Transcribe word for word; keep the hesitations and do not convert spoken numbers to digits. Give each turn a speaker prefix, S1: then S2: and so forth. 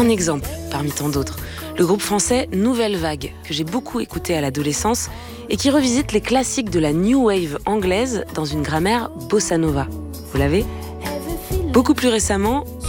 S1: un exemple parmi tant d'autres. Le groupe français Nouvelle Vague, que j'ai beaucoup écouté à l'adolescence et qui revisite les classiques de la New Wave anglaise dans une grammaire bossa nova. Vous l'avez ? Beaucoup plus récemment,